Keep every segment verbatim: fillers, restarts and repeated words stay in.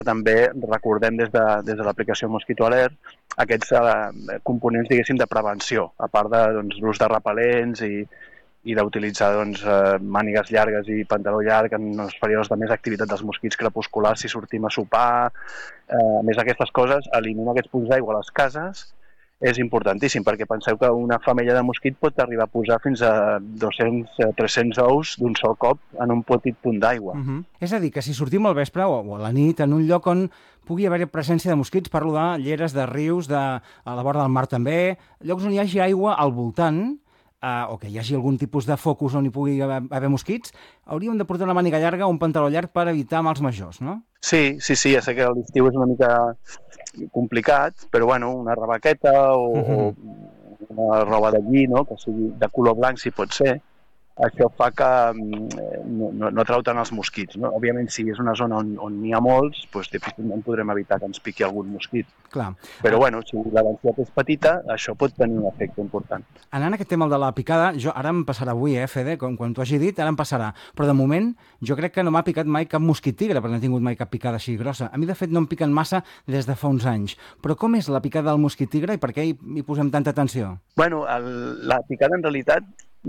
també recordem des de, des de l'aplicació Mosquito Alert aquests eh, components, diguéssim, de prevenció, a part de doncs, l'ús de repel·lents i, i d'utilitzar doncs, eh, mànigues llargues i pantaló llarg en els períodes de més activitat dels mosquits crepusculars, si sortim a sopar. Eh, a més, aquestes coses, eliminar aquests punts d'aigua a les cases és importantíssim, perquè penseu que una femella de mosquit pot arribar a posar fins a dos-cents a tres-cents ous d'un sol cop en un petit punt d'aigua. Uh -huh. És a dir, que si sortim al vespre o, o a la nit en un lloc on pugui haver presència de mosquits, parlo de lleres, de rius, de, a la vora del mar també, llocs on hi hagi aigua al voltant, eh, o que hi hagi algun tipus de focus on hi pugui haver, haver mosquits, hauríem de portar una màniga llarga o un pantaló llarg per evitar mals majors, no? Sí, sí, sí, ja sé que l'estiu és una mica complicat, però bueno, una rebaqueta o, uh -huh. o una roba de lli, no?, que sigui de color blanc, si pot ser, això fa que no, no, no trau tant els mosquits, no? Òbviament, si és una zona on, on n'hi ha molts, doncs difícilment podrem evitar que ens piqui algun mosquit. Clar. Però, bueno, si la densitat és petita, això pot tenir un efecte important. Anant a aquest tema de la picada, jo ara em passarà avui, eh, Fede, com quan t'ho hagi dit, ara em passarà. Però de moment, jo crec que no m'ha picat mai cap mosquit tigre, perquè no he tingut mai cap picada així grossa. A mi, de fet, no em piquen massa des de fa uns anys. Però com és la picada del mosquit tigre i per què hi, hi posem tanta atenció? Bueno, el, la picada, en realitat,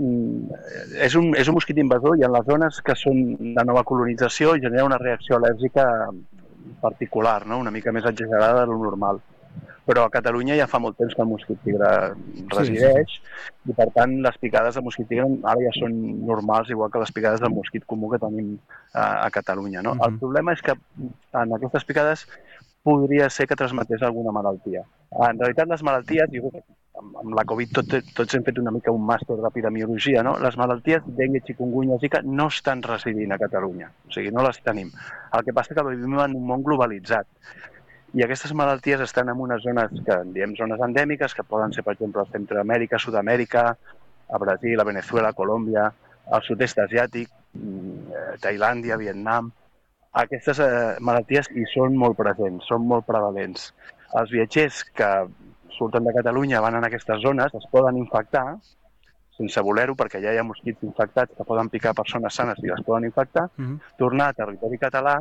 és un, és un mosquit invasor i en les zones que són de nova colonització genera una reacció al·lèrgica particular, no?, una mica més exagerada de lo normal. Però a Catalunya ja fa molt temps que el mosquit tigre resideix, sí, sí, sí. I per tant les picades de mosquit tigre ara ja són normals, igual que les picades del mosquit comú que tenim a, a Catalunya, no? Uh-huh. El problema és que en aquestes picades podria ser que transmetés alguna malaltia. En realitat les malalties, jo crec que amb la Covid tot, tots hem fet una mica un màster d'epidemiologia, no? Les malalties dengue, chikungunya, zika no estan residint a Catalunya, o sigui, no les tenim. El que passa és que vivim en un món globalitzat i aquestes malalties estan en unes zones que en diem zones endèmiques, que poden ser, per exemple, a Centroamèrica, Sud-amèrica, a Brasil, a Venezuela, a Colòmbia, al sud-est asiàtic, Tailàndia, Vietnam. Aquestes eh, malalties hi són molt presents, són molt prevalents. Els viatgers que surten de Catalunya, van en aquestes zones, es poden infectar, sense voler-ho, perquè ja hi ha mosquits infectats que poden picar persones sanes i les poden infectar, uh-huh. tornar a territori català,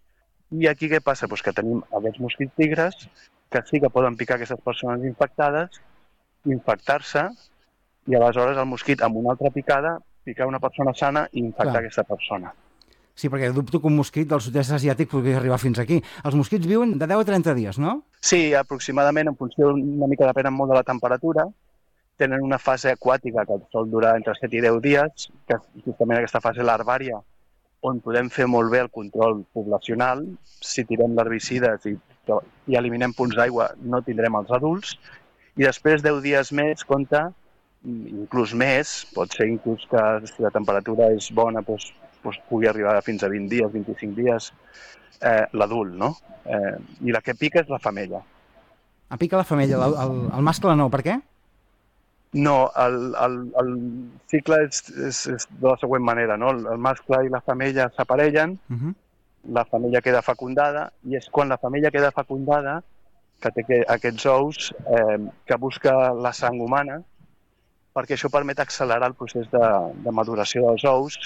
i aquí què passa? Pues que tenim aquests mosquits tigres que sí que poden picar aquestes persones infectades, infectar-se, i aleshores el mosquit amb una altra picada picar una persona sana i infectar Clar. aquesta persona. Sí, perquè dubto que un mosquit del sud-est asiàtic pugui arribar fins aquí. Els mosquits viuen de deu a trenta dies, no? Sí, aproximadament, en funció una mica depèn molt de la temperatura. Tenen una fase aquàtica que sol durar entre set i deu dies, que és justament aquesta fase larvària, on podem fer molt bé el control poblacional. Si tirem l'herbicides i, i eliminem punts d'aigua, no tindrem els adults. I després, deu dies més, compta, inclús més, pot ser inclús que si la temperatura és bona, doncs, doncs pugui arribar fins a vint dies, vint-i-cinc dies, eh, l'adult, no? Eh, I la que pica és la femella. Ah, pica la femella, el, el, el mascle no, per què? No, el, el, el cicle és, és, és de la següent manera, no? El, el mascle i la femella s'aparellen, uh-huh. la femella queda fecundada, i és quan la femella queda fecundada que té aquests ous eh, que busca la sang humana, perquè això permet accelerar el procés de, de maduració dels ous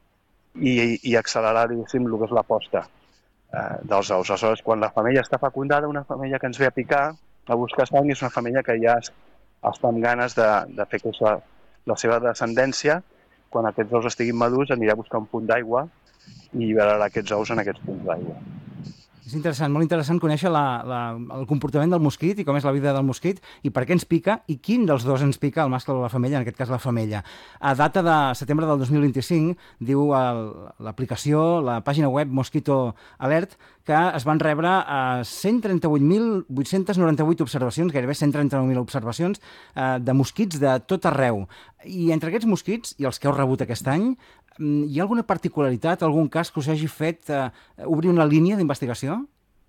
i, i accelerar, diguéssim, el que és la posta eh, dels ous. Aleshores, quan la femella està fecundada, una femella que ens ve a picar, a buscar sang, és una femella que ja està amb ganes de, de fer la, la seva descendència. Quan aquests ous estiguin madurs, anirà a buscar un punt d'aigua i lliberarà aquests ous en aquests punts d'aigua. És interessant, molt interessant conèixer la, la, el comportament del mosquit i com és la vida del mosquit i per què ens pica i quin dels dos ens pica, el mascle o la femella, en aquest cas la femella. A data de setembre del dos mil vint-i-cinc, diu l'aplicació, la pàgina web Mosquito Alert, que es van rebre a cent trenta-vuit mil vuit-cents noranta-vuit observacions, gairebé cent trenta-nou mil observacions eh, de mosquits de tot arreu. I entre aquests mosquits, i els que heu rebut aquest any, hi ha alguna particularitat, algun cas que us hagi fet eh, obrir una línia d'investigació?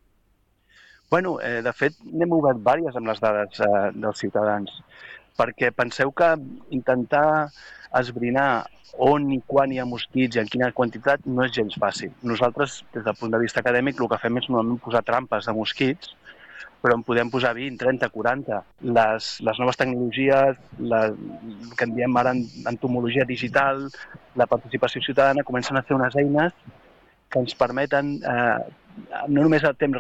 Bueno, eh, de fet, n'hem obert diverses amb les dades eh, dels ciutadans, perquè penseu que intentar esbrinar on i quan hi ha mosquits i en quina quantitat no és gens fàcil. Nosaltres, des del punt de vista acadèmic, el que fem és normalment posar trampes de mosquits, però en podem posar vint, trenta, quaranta. Les, les noves tecnologies, la, que en diem ara entomologia digital, la participació ciutadana, comencen a fer unes eines que ens permeten, eh, no només a temps